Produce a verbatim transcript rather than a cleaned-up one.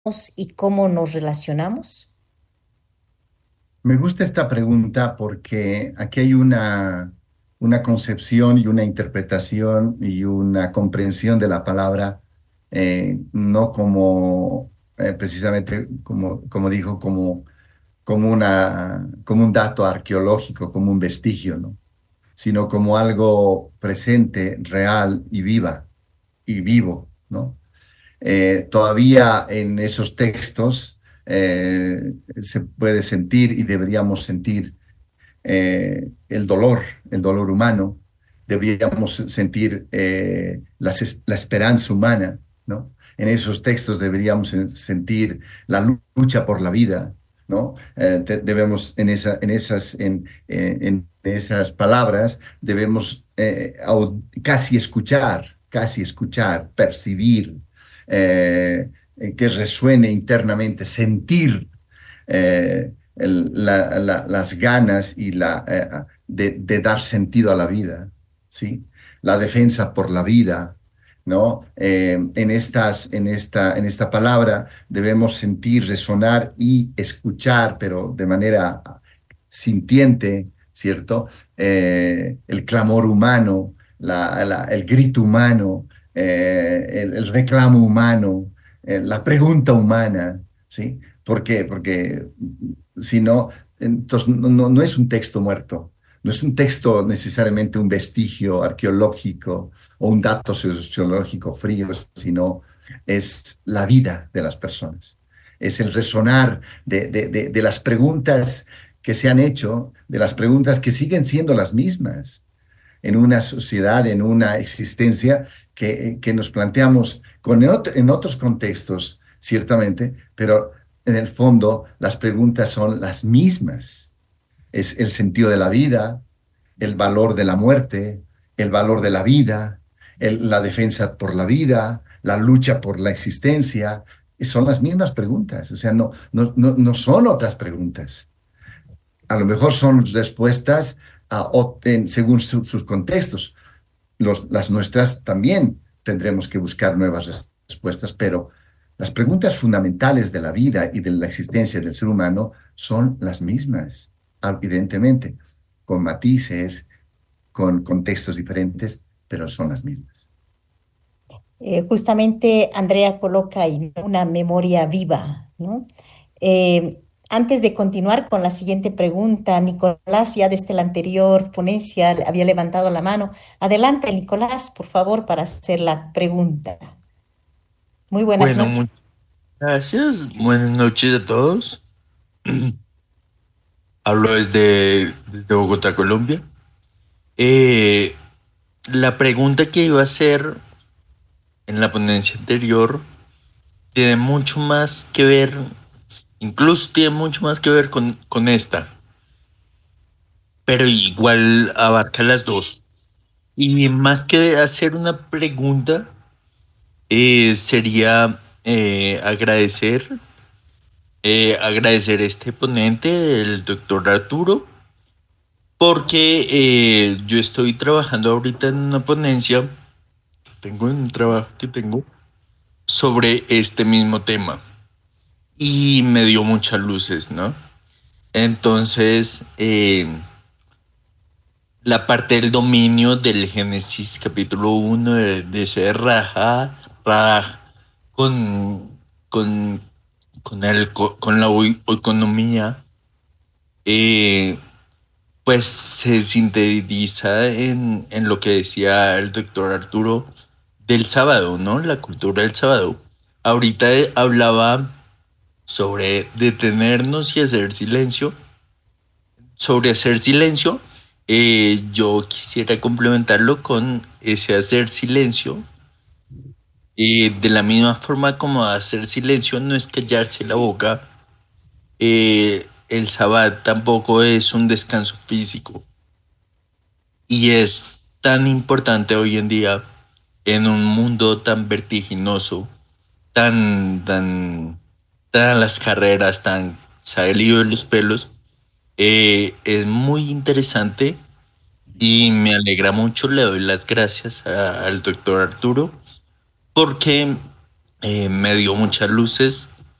y cómo nos relacionamos? Me gusta esta pregunta porque aquí hay una, una concepción y una interpretación y una comprensión de la palabra, eh, no como eh, precisamente, como, como dijo, como, como, una, como un dato arqueológico, como un vestigio, ¿no? Sino como algo presente, real y viva y vivo, ¿no? Eh, todavía en esos textos eh, se puede sentir y deberíamos sentir eh, el dolor, el dolor humano, deberíamos sentir eh, la, la esperanza humana, ¿no? En esos textos deberíamos sentir la lucha por la vida, ¿no? Eh, te, debemos en, esa, en, esas, en, eh, en esas palabras, debemos eh, casi escuchar, casi escuchar, percibir, eh, que resuene internamente, sentir eh, el- la- la- las ganas y la, eh, de, de dar sentido a la vida, ¿sí? La defensa por la vida, ¿no? Eh, en estas, en esta, en esta palabra debemos sentir, resonar y escuchar, pero de manera sintiente, ¿cierto? Eh, el clamor humano, la- la- el grito humano, eh, el, el reclamo humano, eh, la pregunta humana, ¿sí? ¿Por qué? Porque si no, entonces no, no, no es un texto muerto, no es un texto necesariamente un vestigio arqueológico o un dato sociológico frío, sino es la vida de las personas. Es el resonar de, de, de, de las preguntas que se han hecho, de las preguntas que siguen siendo las mismas en una sociedad, en una existencia que, que nos planteamos con ot en otros contextos, ciertamente, pero en el fondo las preguntas son las mismas. Es el sentido de la vida, el valor de la muerte, el valor de la vida, el, la defensa por la vida, la lucha por la existencia. Son las mismas preguntas, o sea, no, no, no, no son otras preguntas. A lo mejor son respuestas a, en, según su, sus contextos. Los, las nuestras también tendremos que buscar nuevas respuestas, pero las preguntas fundamentales de la vida y de la existencia del ser humano son las mismas, evidentemente, con matices, con contextos diferentes, pero son las mismas. Eh, justamente Andrea coloca ahí una memoria viva, ¿no? Eh, Antes de continuar con la siguiente pregunta, Nicolás, ya desde la anterior ponencia había levantado la mano. Adelante, Nicolás, por favor, para hacer la pregunta. Muy buenas Bueno, noches. muchas gracias. Buenas noches a todos. Hablo desde, desde Bogotá, Colombia. Eh, la pregunta que iba a hacer en la ponencia anterior tiene mucho más que ver, incluso tiene mucho más que ver con, con esta, pero igual abarca las dos. Y más que hacer una pregunta, eh, sería eh, agradecer, eh, agradecer a este ponente, el doctor Arturo, porque eh, yo estoy trabajando ahorita en una ponencia, tengo un trabajo que tengo sobre este mismo tema y me dio muchas luces, ¿no? Entonces, eh, la parte del dominio del Génesis capítulo uno de, de ese Raja, Raj, con, con, con, el, con la economía, eh, pues se sintetiza en, en lo que decía el doctor Arturo del sábado, ¿no? La cultura del sábado. Ahorita hablaba sobre detenernos y hacer silencio. Sobre hacer silencio, eh, yo quisiera complementarlo con ese hacer silencio. Eh, de la misma forma como hacer silencio no es callarse la boca, eh, el sabbat tampoco es un descanso físico. Y es tan importante hoy en día en un mundo tan vertiginoso, tan, tan, tan las carreras, tan salido de los pelos. Eh, es muy interesante y me alegra mucho. Le doy las gracias a- al doctor Arturo porque eh, me dio muchas luces